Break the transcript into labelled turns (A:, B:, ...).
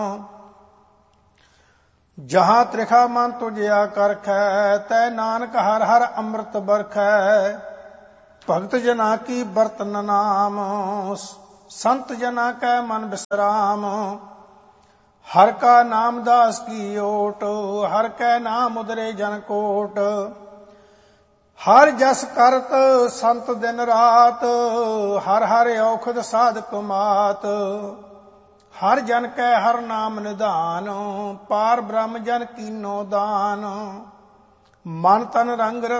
A: जहाँ त्रिखा मन तुझिया करखै, तै नानक हर हर अमृत बरखै। भगत जना की बरतन नाम, संत जना कै मन विश्राम। हर का नाम दास की ओट, हर कै नाम उदरे जन कोट। हर जस करत संत दिन रात, हर हर औखद साधक मात। हर जन कै हर नाम निधान, पार ब्रह्म जन कीनो दान। मन तन रंग